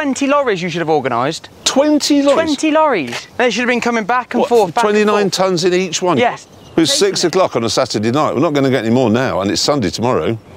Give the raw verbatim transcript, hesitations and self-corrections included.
twenty lorries you should have organised. twenty lorries? twenty lorries. They should have been coming back and what, forth, back twenty-nine and forth. tonnes in each one? Yes. It's six o'clock on a Saturday night. We're not going to get any more now, and it's Sunday tomorrow.